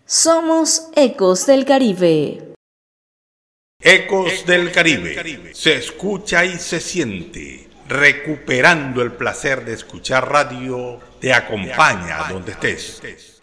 Somos Ecos del Caribe. Ecos del Caribe. Se escucha y se siente. Recuperando el placer de escuchar radio, te acompaña donde estés.